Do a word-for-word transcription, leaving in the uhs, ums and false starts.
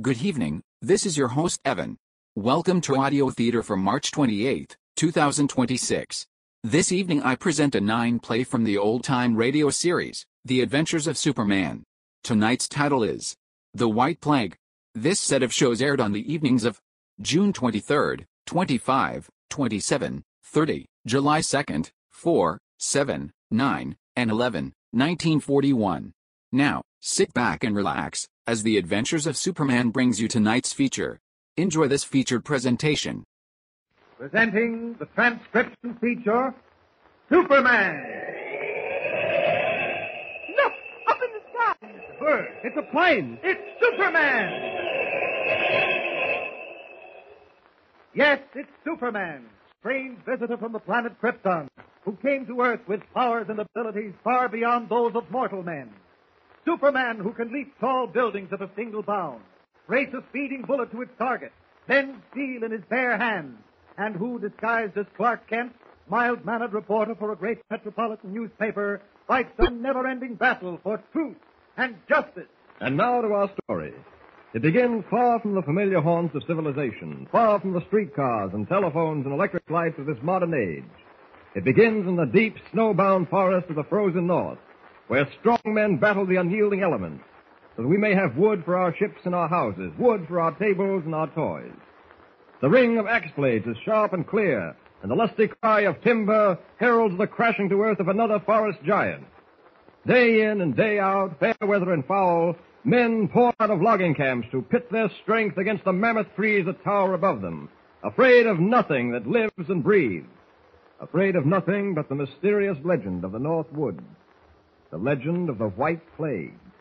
Good evening, this is your host Evan. Welcome to Audio Theater for March twenty-eighth, two thousand twenty-six. This evening I present a nine-play from the old-time radio series, The Adventures of Superman. Tonight's title is The White Plague. This set of shows aired on the evenings of June twenty-third, twenty-fifth, twenty-seventh, thirtieth, July second, fourth, seventh, ninth, and eleventh, nineteen forty-one. Now, sit back and relax, as The Adventures of Superman brings you tonight's feature. Enjoy this featured presentation. Presenting the transcription feature, Superman. Look, up in the sky. It's a bird. It's a plane. It's Superman. Yes, it's Superman, strange visitor from the planet Krypton, who came to Earth with powers and abilities far beyond those of mortal men. Superman who can leap tall buildings at a single bound, race a speeding bullet to its target, bend steel in his bare hands, and who, disguised as Clark Kent, mild-mannered reporter for a great metropolitan newspaper, fights a never-ending battle for truth and justice. And now to our story. It begins far from the familiar haunts of civilization, far from the streetcars and telephones and electric lights of this modern age. It begins in the deep, snowbound forests of the frozen north, where strong men battle the unyielding elements, so that we may have wood for our ships and our houses, wood for our tables and our toys. The ring of axe blades is sharp and clear, and the lusty cry of timber heralds the crashing to earth of another forest giant. Day in and day out, fair weather and foul, men pour out of logging camps to pit their strength against the mammoth trees that tower above them, afraid of nothing that lives and breathes, afraid of nothing but the mysterious legend of the North Woods, the legend of the White Plague.